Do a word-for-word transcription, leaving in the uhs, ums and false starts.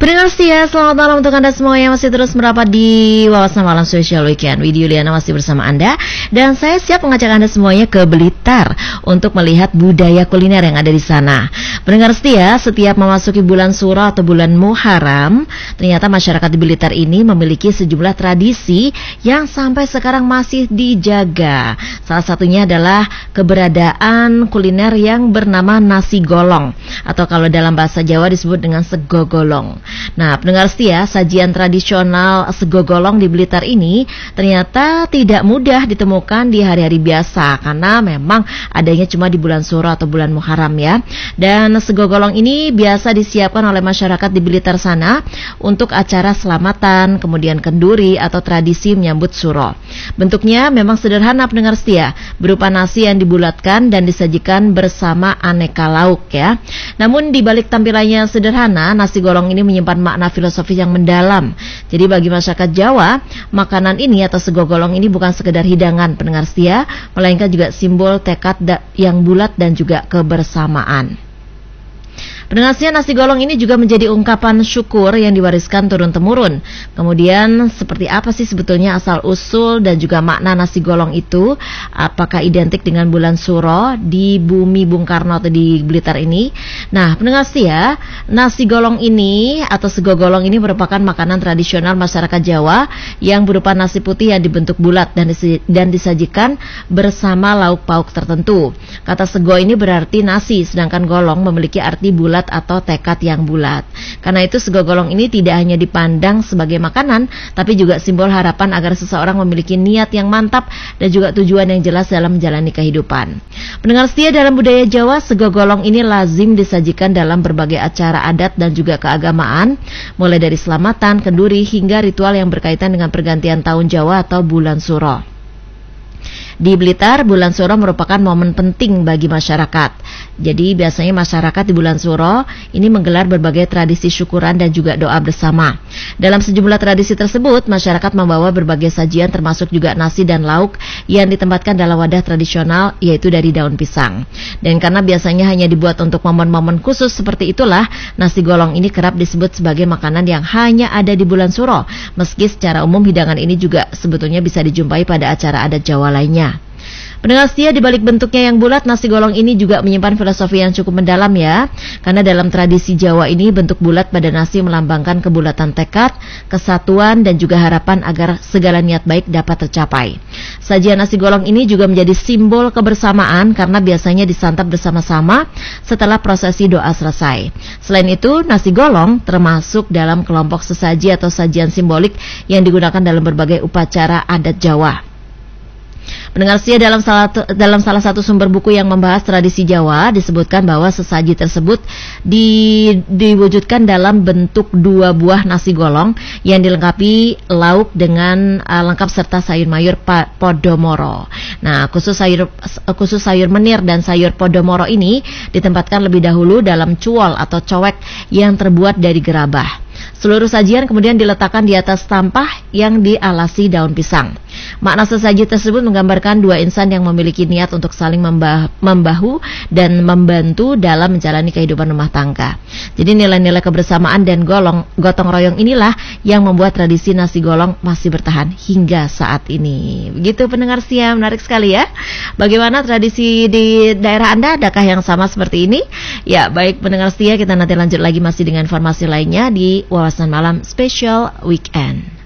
Pendengar setia, selamat malam untuk Anda semua yang masih terus merapat di Wawasan Malam Special Weekend. Widi Yuliana masih bersama Anda, dan saya siap mengajak Anda semuanya ke Blitar untuk melihat budaya kuliner yang ada di sana. Pendengar setia, setiap memasuki bulan Suro atau bulan Muharram, ternyata masyarakat di Blitar ini memiliki sejumlah tradisi yang sampai sekarang masih dijaga. Salah satunya adalah keberadaan kuliner yang bernama nasi golong, atau kalau dalam bahasa Jawa disebut dengan sego golong. Nah, pendengar setia, sajian tradisional sego golong di Blitar ini ternyata tidak mudah ditemukan di hari-hari biasa, karena memang adanya cuma di bulan Suro atau bulan Muharram ya. Dan sego golong ini biasa disiapkan oleh masyarakat di Blitar sana untuk acara selamatan, kemudian kenduri atau tradisi menyambut Suro. Bentuknya memang sederhana pendengar setia, berupa nasi yang dibulatkan dan disajikan bersama aneka lauk ya. Namun di balik tampilannya sederhana, nasi golong ini menyimpan makna filosofis yang mendalam. Jadi bagi masyarakat Jawa, makanan ini atau sego golong ini bukan sekedar hidangan pendengar setia, melainkan juga simbol tekad yang bulat dan juga kebersamaan. Pendengar setia, nasi golong ini juga menjadi ungkapan syukur yang diwariskan turun-temurun. Kemudian seperti apa sih sebetulnya asal-usul dan juga makna nasi golong itu? Apakah identik dengan bulan Suro di bumi Bung Karno atau di Blitar ini? Nah, pendengar setia, nasi golong ini atau sego golong ini merupakan makanan tradisional masyarakat Jawa yang berupa nasi putih yang dibentuk bulat dan, disi- dan disajikan bersama lauk pauk tertentu. Kata sego ini berarti nasi, sedangkan golong memiliki arti bulat atau tekad yang bulat. Karena itu sego golong ini tidak hanya dipandang sebagai makanan, tapi juga simbol harapan agar seseorang memiliki niat yang mantap dan juga tujuan yang jelas dalam menjalani kehidupan. Pendengar setia, dalam budaya Jawa, sego golong ini lazim disajikan dalam berbagai acara adat dan juga keagamaan, mulai dari selamatan, kenduri, hingga ritual yang berkaitan dengan pergantian tahun Jawa atau bulan Suro. Di Blitar, bulan Suro merupakan momen penting bagi masyarakat. Jadi biasanya masyarakat di bulan Suro ini menggelar berbagai tradisi syukuran dan juga doa bersama. Dalam sejumlah tradisi tersebut, masyarakat membawa berbagai sajian termasuk juga nasi dan lauk yang ditempatkan dalam wadah tradisional, yaitu dari daun pisang. Dan karena biasanya hanya dibuat untuk momen-momen khusus seperti itulah, nasi golong ini kerap disebut sebagai makanan yang hanya ada di bulan Suro. Meski secara umum hidangan ini juga sebetulnya bisa dijumpai pada acara adat Jawa lainnya. Pendengar setia, di balik bentuknya yang bulat, nasi golong ini juga menyimpan filosofi yang cukup mendalam ya. Karena dalam tradisi Jawa ini, bentuk bulat pada nasi melambangkan kebulatan tekad, kesatuan, dan juga harapan agar segala niat baik dapat tercapai. Sajian nasi golong ini juga menjadi simbol kebersamaan karena biasanya disantap bersama-sama setelah prosesi doa selesai. Selain itu, nasi golong termasuk dalam kelompok sesaji atau sajian simbolik yang digunakan dalam berbagai upacara adat Jawa. Pendengar setia, dalam salah, dalam salah satu sumber buku yang membahas tradisi Jawa disebutkan bahwa sesaji tersebut di, diwujudkan dalam bentuk dua buah nasi golong yang dilengkapi lauk dengan uh, lengkap serta sayur mayur pa, podomoro. Nah, khusus sayur khusus sayur menir dan sayur podomoro ini ditempatkan lebih dahulu dalam cuol atau cowek yang terbuat dari gerabah. Seluruh sajian kemudian diletakkan di atas tampah yang dialasi daun pisang. Makna sesaji tersebut menggambarkan dua insan yang memiliki niat untuk saling membah- membahu dan membantu dalam menjalani kehidupan rumah tangga. Jadi nilai-nilai kebersamaan dan golong, gotong royong inilah yang membuat tradisi nasi golong masih bertahan hingga saat ini. Begitu pendengar setia, menarik sekali ya. Bagaimana tradisi di daerah Anda? Adakah yang sama seperti ini? Ya, baik pendengar setia, kita nanti lanjut lagi masih dengan informasi lainnya di Wawasan Malam Special Weekend.